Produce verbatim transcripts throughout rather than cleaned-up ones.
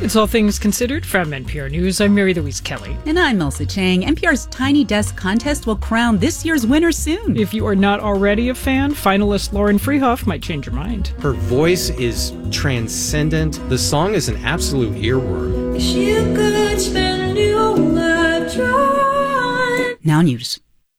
It's All Things Considered from N P R News. I'm Mary Louise Kelly. And I'm Elsa Chang. N P R's Tiny Desk contest will crown this year's winner soon. If you are not already a fan, finalist Lauren Freehoff might change your mind. Her voice is transcendent. The song is an absolute earworm. You could spend your life trying. Now news.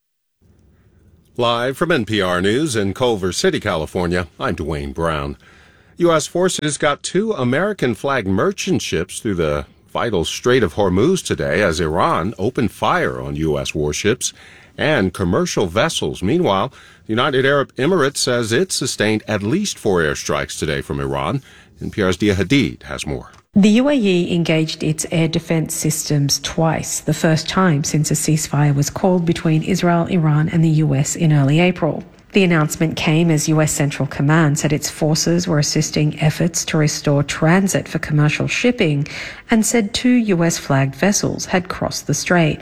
Live from N P R News in Culver City, California, I'm Dwayne Brown. U S forces got two American flag merchant ships through the vital Strait of Hormuz today as Iran opened fire on U S warships and commercial vessels. Meanwhile, the United Arab Emirates says it sustained at least four airstrikes today from Iran. N P R's Dia Hadid has more. The U A E engaged its air defense systems twice, the first time since a ceasefire was called between Israel, Iran and the U S in early April. The announcement came as U S Central Command said its forces were assisting efforts to restore transit for commercial shipping and said two U S-flagged vessels had crossed the strait.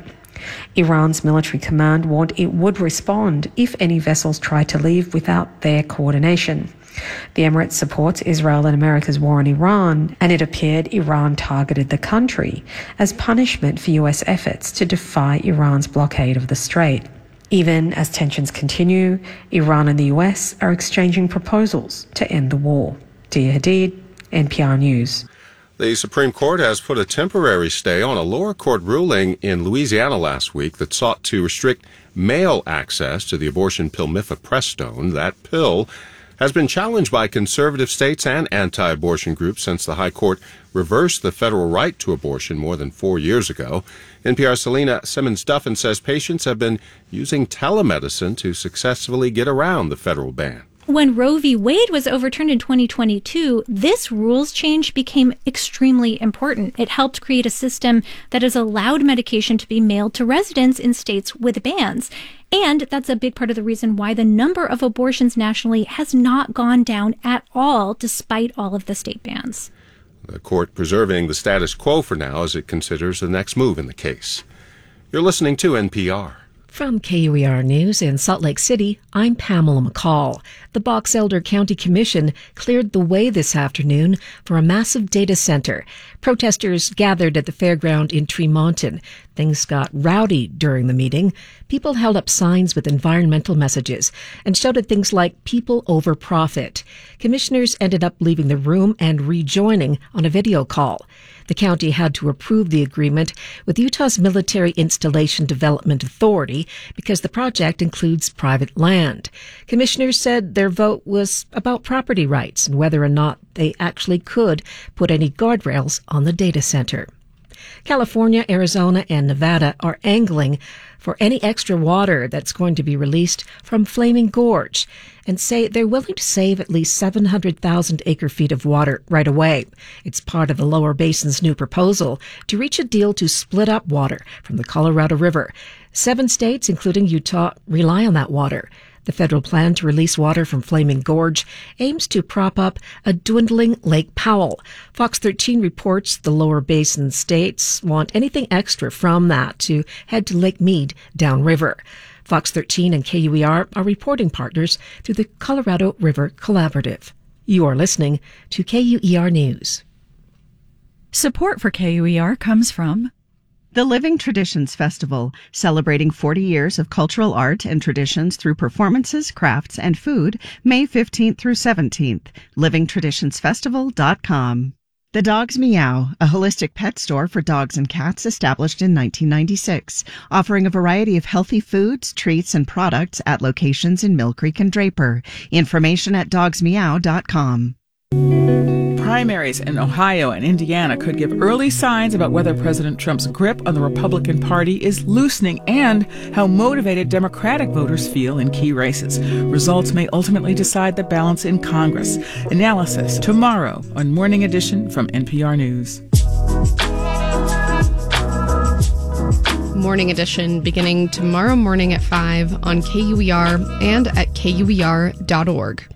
Iran's military command warned it would respond if any vessels tried to leave without their coordination. The Emirates supports Israel and America's war on Iran, and it appeared Iran targeted the country as punishment for U S efforts to defy Iran's blockade of the strait. Even as tensions continue, Iran and the U S are exchanging proposals to end the war. Dia Hadid, N P R News. The Supreme Court has put a temporary stay on a lower court ruling in Louisiana last week that sought to restrict male access to the abortion pill mifepristone. That pill has been challenged by conservative states and anti-abortion groups since the High Court reversed the federal right to abortion more than four years ago. N P R's Selena Simmons-Duffin says patients have been using telemedicine to successfully get around the federal ban. When Roe v. Wade was overturned in twenty twenty-two, this rules change became extremely important. It helped create a system that has allowed medication to be mailed to residents in states with bans. And that's a big part of the reason why the number of abortions nationally has not gone down at all, despite all of the state bans. The court preserving the status quo for now as it considers the next move in the case. You're listening to N P R. From K U E R News in Salt Lake City, I'm Pamela McCall. The Box Elder County Commission cleared the way this afternoon for a massive data center. Protesters gathered at the fairground in Tremonton. Things got rowdy during the meeting. People held up signs with environmental messages and shouted things like "people over profit." Commissioners ended up leaving the room and rejoining on a video call. The county had to approve the agreement with Utah's Military Installation Development Authority because the project includes private land. Commissioners said their vote was about property rights and whether or not they actually could put any guardrails on the data center. California, Arizona, and Nevada are angling for any extra water that's going to be released from Flaming Gorge and say they're willing to save at least seven hundred thousand acre-feet of water right away. It's part of the lower basin's new proposal to reach a deal to split up water from the Colorado River. Seven states, including Utah, rely on that water. The federal plan to release water from Flaming Gorge aims to prop up a dwindling Lake Powell. Fox thirteen reports the lower basin states want anything extra from that to head to Lake Mead downriver. Fox thirteen and K U E R are reporting partners through the Colorado River Collaborative. You are listening to K U E R News. Support for K U E R comes from the Living Traditions Festival, celebrating forty years of cultural art and traditions through performances, crafts, and food, May fifteenth through seventeenth. living traditions festival dot com. The Dogs Meow, a holistic pet store for dogs and cats established in nineteen ninety-six, offering a variety of healthy foods, treats, and products at locations in Mill Creek and Draper. Information at dogs meow dot com. Primaries in Ohio and Indiana could give early signs about whether President Trump's grip on the Republican Party is loosening and how motivated Democratic voters feel in key races. Results may ultimately decide the balance in Congress. Analysis tomorrow on Morning Edition from N P R News. Morning Edition beginning tomorrow morning at five on K U E R and at K U E R dot org.